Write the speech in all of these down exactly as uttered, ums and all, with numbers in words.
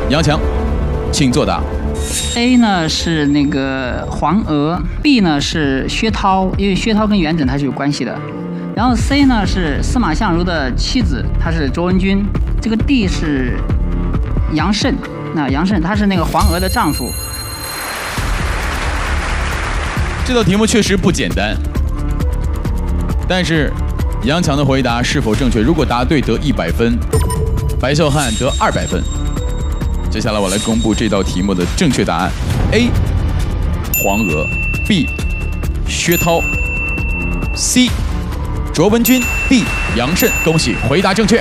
杨强，请作答。 A 呢是那个黄娥 ，B 呢是薛涛，因为薛涛跟元稹他是有关系的。然后 C 呢是司马相如的妻子，她是卓文君。这个 D 是杨慎，那杨慎他是那个黄娥的丈夫。 这道题目确实不简单，但是杨强的回答是否正确？如果答对得一百分，白孝汉得二百分。接下来我来公布这道题目的正确答案 ：A. 黄娥 ，B. 薛涛 ，C. 卓文君 ，D. 杨慎。恭喜，回答正确。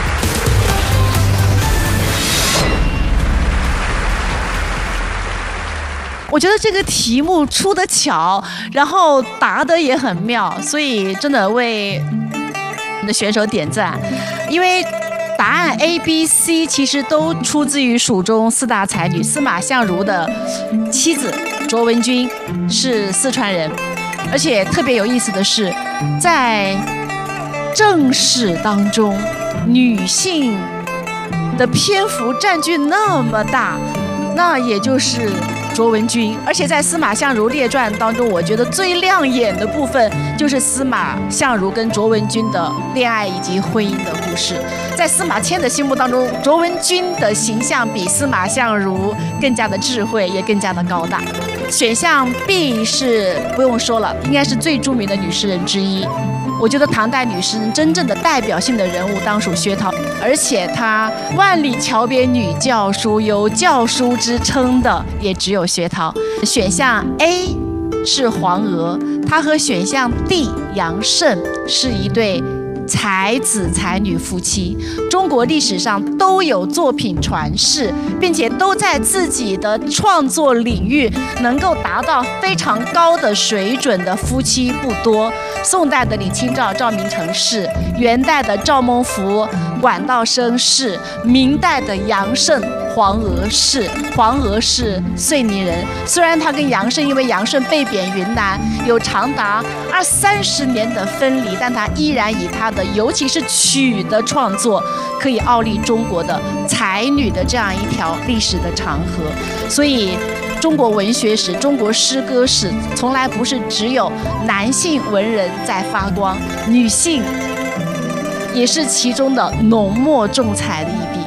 我觉得这个题目出得巧，然后答得也很妙，所以真的为我们的选手点赞。因为答案 A、B、C 其实都出自于蜀中四大才女，司马相如的妻子卓文君是四川人，而且特别有意思的是，在正史当中，女性的篇幅占据那么大，那也就是卓文君。而且在司马相如列传当中，我觉得最亮眼的部分就是司马相如跟卓文君的恋爱以及婚姻的故事。在司马迁的心目当中，卓文君的形象比司马相如更加的智慧，也更加的高大。选项 B 是不用说了，应该是最著名的女诗人之一。我觉得唐代女诗人真正的代表性的人物当属薛涛，而且她万里桥边女教书，有教书之称的也只有薛涛。选项 A 是黄娥，她和选项 D 杨慎是一对才子才女夫妻，中国历史上都有作品传世，并且都在自己的创作领域能够达到非常高的水准的夫妻不多。宋代的李清照、赵明诚是，元代的赵孟頫、管道生是，明代的杨慎、黄娥是。黄娥是遂宁人，虽然她跟杨慎因为杨慎被贬云南，有长达二三十年的分离，但她依然以她的尤其是曲的创作，可以傲立中国的才女的这样一条历史的长河。所以中国文学史、中国诗歌史从来不是只有男性文人在发光，女性也是其中的浓墨重彩的一笔。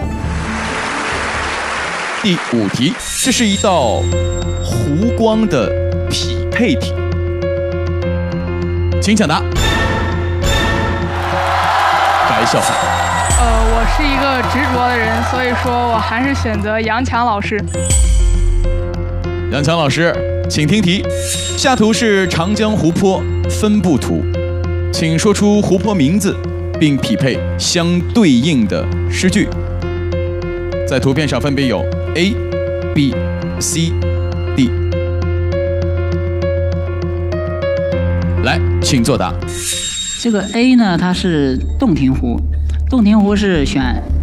第五题，这是一道湖光的匹配题，请抢答。白孝汉。 呃，我是一个执着的人，所以说我还是选择杨强老师。 杨强老师，请听题。下图是长江湖泊分布图，请说出湖泊名字，并匹配相对应的诗句。在图片上分别有 A、B、C、D。来，请作答。 这个 A 呢，它是洞庭湖，洞庭湖是选